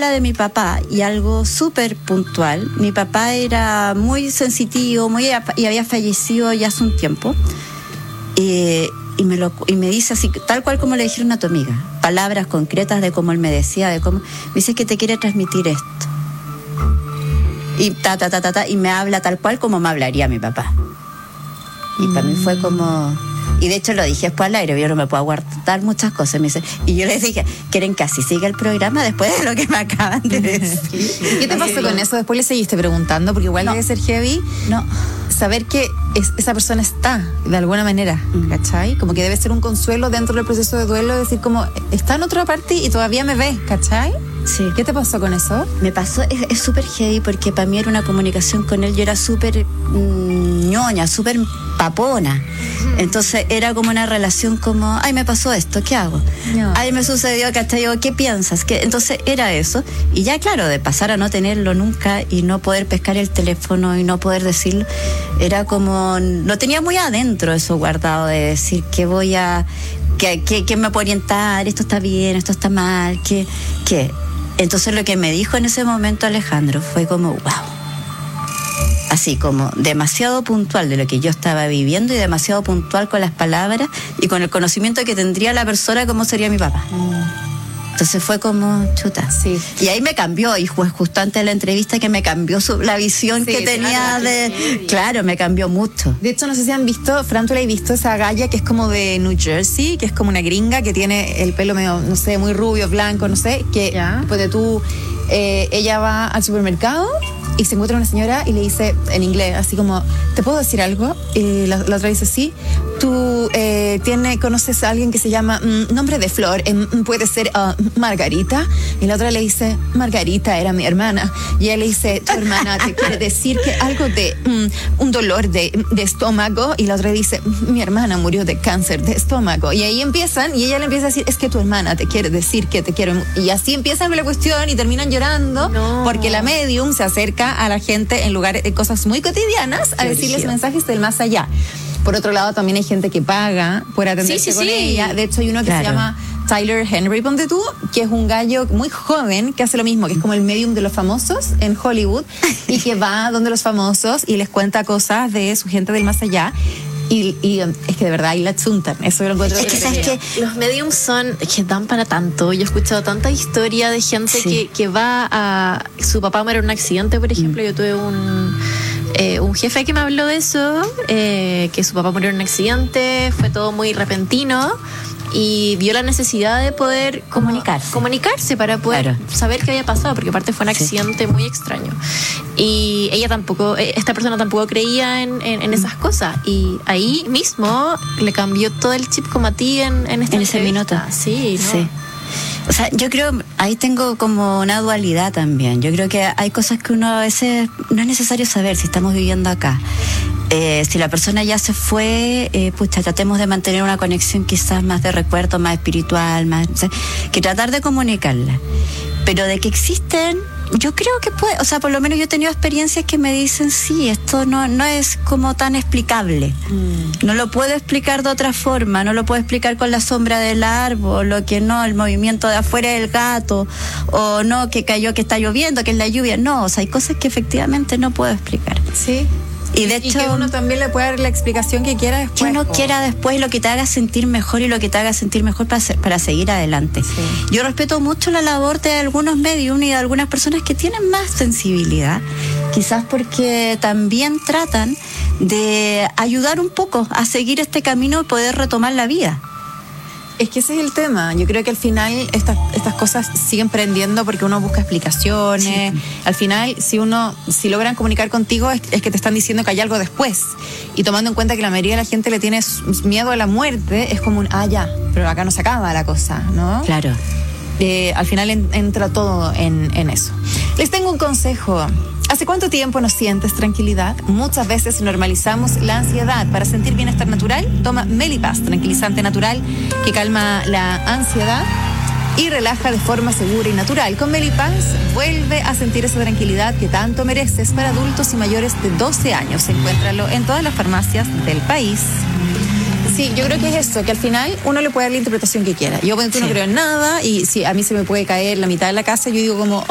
habla de mi papá y algo súper puntual. Mi papá era muy sensitivo, y había fallecido ya hace un tiempo. Y me dice así, tal cual como le dijeron a tu amiga, palabras concretas de cómo él me decía, de cómo me dice que te quiere transmitir esto. Y y me habla tal cual como me hablaría mi papá. Y para mí fue como... Y de hecho lo dije después al aire, yo no me puedo aguantar muchas cosas. Me dice, y yo les dije, ¿quieren que así siga el programa después de lo que me acaban de decir? ¿Y qué te pasó con eso? Después le seguiste preguntando, porque igual debe ser heavy. No. Saber que esa persona está, de alguna manera, ¿cachai? Como que debe ser un consuelo dentro del proceso de duelo, decir como, está en otra parte y todavía me ve, ¿cachai? Sí. ¿Qué te pasó con eso? Me pasó, es súper heavy porque para mí era una comunicación con él, yo era súper ñoña, súper papona. Entonces era como una relación como, ay, me pasó esto, ¿qué hago? No. Ay, me sucedió, ¿cachai? ¿Qué piensas? Entonces era eso. Y ya claro, de pasar a no tenerlo nunca y no poder pescar el teléfono y no poder decirlo, era como, lo tenía muy adentro eso guardado de decir que voy a, que me puede orientar, esto está bien, esto está mal, ¿qué? Entonces lo que me dijo en ese momento Alejandro fue como, wow. Así como demasiado puntual de lo que yo estaba viviendo y demasiado puntual con las palabras y con el conocimiento que tendría la persona como sería mi papá. Entonces fue como chuta. Sí. Y ahí me cambió, y fue justo antes de la entrevista que me cambió la visión que tenía de... Claro, me cambió mucho. De hecho, no sé si han visto, Fran, tú la has visto esa galla que es como de New Jersey, que es como una gringa que tiene el pelo medio, no sé, muy rubio, blanco, no sé, que pues ella va al supermercado y se encuentra una señora y le dice en inglés, así como, ¿te puedo decir algo? Y la otra dice, sí. ¿Tú conoces a alguien que se llama nombre de flor? ¿Puede ser Margarita? Y la otra le dice, Margarita era mi hermana. Y ella le dice, tu hermana te quiere decir que algo de un dolor de estómago. Y la otra dice, mi hermana murió de cáncer de estómago. Y ahí empiezan, y ella le empieza a decir, es que tu hermana te quiere decir que te quiero. Y así empiezan con la cuestión y terminan llorando porque la medium se acerca a la gente en lugares de cosas muy cotidianas a decirles mensajes del más allá. Por otro lado, también hay gente que paga por atenderse con ella. De hecho, hay uno que se llama Tyler Henry, ponte tú, que es un gallo muy joven que hace lo mismo, que es como el medium de los famosos en Hollywood y que va donde los famosos y les cuenta cosas de su gente del más allá. Y es que de verdad ahí la chuntan. Eso lo encuentro. Es que sabes que los mediums que dan para tanto. Yo he escuchado tanta historia de gente que va a... Su papá muere en un accidente, por ejemplo. Yo tuve un jefe que me habló de eso, que su papá murió en un accidente, fue todo muy repentino y vio la necesidad de poder comunicarse para poder saber qué había pasado, porque aparte fue un accidente muy extraño. Y esta persona tampoco creía en esas cosas, y ahí mismo le cambió todo el chip como a ti en ese minuto. Sí, ¿no? Sí. O sea, yo creo, ahí tengo como una dualidad también. Yo creo que hay cosas que uno a veces no es necesario saber si estamos viviendo acá. Si la persona ya se fue, tratemos de mantener una conexión quizás más de recuerdo, más espiritual, que tratar de comunicarla. Pero de que existen, yo creo que puede, o sea, por lo menos yo he tenido experiencias que me dicen, sí, esto no es como tan explicable. No lo puedo explicar de otra forma, no lo puedo explicar con la sombra del árbol, o que no, el movimiento de afuera del gato, o no, que cayó, que está lloviendo, que es la lluvia. No, o sea, hay cosas que efectivamente no puedo explicar. Sí. Y de hecho, que uno también le puede dar la explicación que quiera después. Que uno quiera después, lo que te haga sentir mejor y lo que te haga sentir mejor para seguir adelante. Sí. Yo respeto mucho la labor de algunos medios y de algunas personas que tienen más sensibilidad, quizás porque también tratan de ayudar un poco a seguir este camino y poder retomar la vida. Es que ese es el tema. Yo creo que al final estas cosas siguen prendiendo porque uno busca explicaciones. Sí. Al final, si logran comunicar contigo, es que te están diciendo que hay algo después. Y tomando en cuenta que la mayoría de la gente le tiene miedo a la muerte, es como ya, pero acá no se acaba la cosa, ¿no? Claro. Al final entra todo en eso. Les tengo un consejo. ¿Hace cuánto tiempo no sientes tranquilidad? Muchas veces normalizamos la ansiedad. Para sentir bienestar natural, toma Melipaz, tranquilizante natural que calma la ansiedad y relaja de forma segura y natural. Con Melipaz vuelve a sentir esa tranquilidad que tanto mereces. Para adultos y mayores de 12 años. Encuéntralo en todas las farmacias del país. Sí, yo creo que es eso, que al final uno le puede dar la interpretación que quiera. Yo no creo en nada, y si a mí se me puede caer la mitad de la casa, yo digo como...